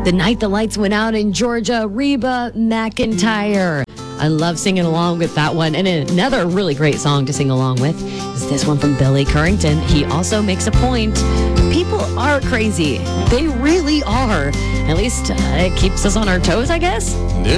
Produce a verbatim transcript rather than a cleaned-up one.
The Night the Lights Went Out in Georgia, Reba McEntire. I love singing along with that one. And another really great song to sing along with is this one from Billy Currington. He also makes a point. People are crazy. They really are. At least uh, it keeps us on our toes, I guess.